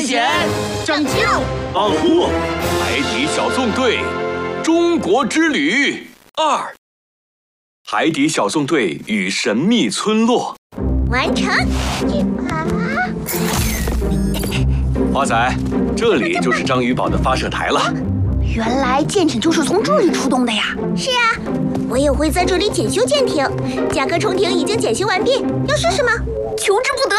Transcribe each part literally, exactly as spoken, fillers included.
险， 拯救， 保护海底小纵队中国之旅二：海底小纵队与神秘村落。 完成。 花仔，这里就是章鱼堡的发射台了。 原来舰艇就是从这里出动的呀！是啊，我也会在这里检修舰艇。甲壳虫艇已经检修完毕，要试试吗？求之不得。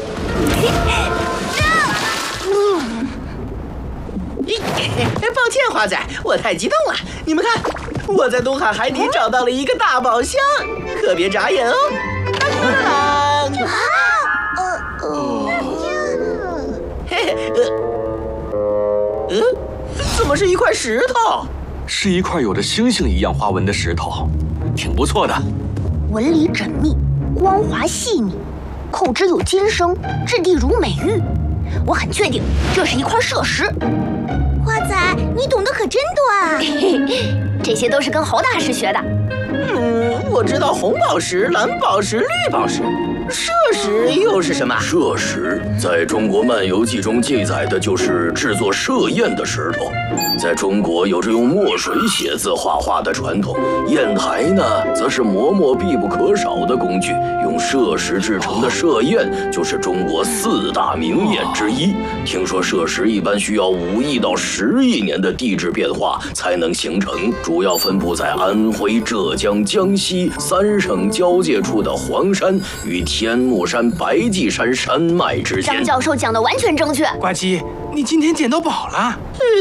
抱歉，花仔，我太激动了。你们看，我在东海海底找到了一个大宝箱，可别眨眼哦！当当当！ 呃呃， 嘿嘿，呃，呃，怎么是一块石头？ 是一块有着星星一样花纹的石头，挺不错的。 纹理缜密，光滑细腻，扣之有尖生，质地如美玉。我很确定这是一块摄石。花仔，你懂得可真多啊！这些都是跟侯大师学的。 嗯，我知道红宝石、蓝宝石、绿宝石，摄石又是什么？ 摄石在中国漫游记中记载的就是制作设砚的石头。在中国有着用墨水写字画画的传统，砚台呢，则是磨墨必不可少的工具。用摄石制成的设砚就是中国四大名砚之一。听说摄石一般需要五亿到十亿年的地质变化才能形成，主要分布在安徽、浙江、江西三省交界处的黄山与天目山、白髻山山脉之间。 张教授讲的完全正确。 呱唧，你今天捡到宝了。